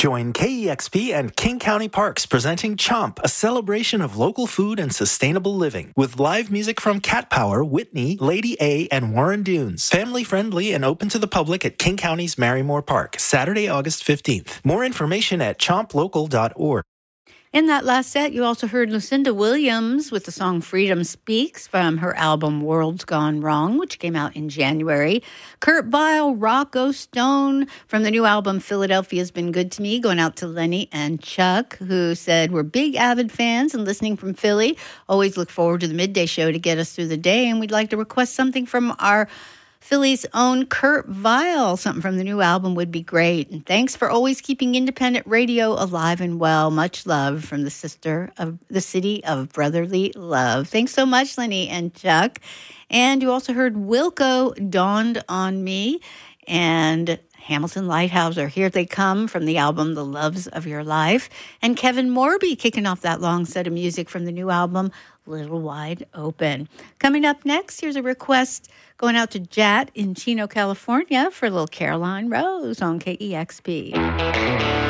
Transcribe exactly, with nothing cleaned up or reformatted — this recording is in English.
Join K E X P and King County Parks presenting Chomp, a celebration of local food and sustainable living, with live music from Cat Power, Whitney, Lady A, and Warren Dunes. Family-friendly and open to the public at King County's Marymore Park, Saturday, August fifteenth. More information at chomp local dot org. In that last set, you also heard Lucinda Williams with the song Freedom Speaks from her album World's Gone Wrong, which came out in January. Kurt Vile, Rocco Stone from the new album Philadelphia's Been Good to Me, going out to Lenny and Chuck, who said, we're big avid fans and listening from Philly. Always look forward to the midday show to get us through the day, and we'd like to request something from our Philly's own Kurt Vile. Something from the new album would be great. And thanks for always keeping independent radio alive and well. Much love from the sister of the city of brotherly love. Thanks so much, Lenny and Chuck. And you also heard Wilco Dawned on Me and Hamilton Lighthouser. Here they come from the album The Loves of Your Life. And Kevin Morby kicking off that long set of music from the new album Little Wide Open. Coming up next, here's a request going out to Jat in Chino, California for little Caroline Rose on K E X P.